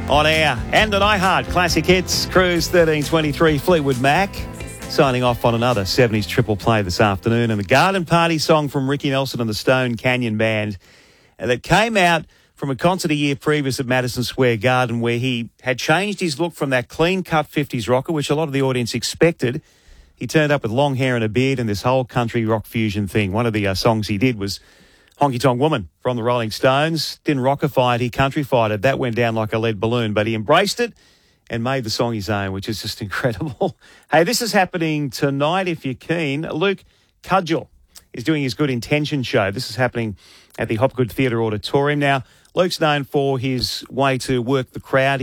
On air and on iHeart Classic Hits, Cruise 1323, Fleetwood Mac signing off on another 70s triple play this afternoon, and the Garden Party song from Ricky Nelson and the Stone Canyon Band that came out from a concert a year previous at Madison Square Garden, where he had changed his look from that clean-cut 50s rocker, which a lot of the audience expected. He turned up with long hair and a beard and this whole country rock fusion thing. One of the songs he did was Honky Tonk Woman from the Rolling Stones. Didn't rockify it, he countryfied it. That went down like a lead balloon, but he embraced it and made the song his own, which is just incredible. Hey, this is happening tonight if you're keen. Luke Cudgel is doing his Good Intention show. This is happening at the Hopgood Theatre Auditorium. Now, Luke's known for his way to work the crowd.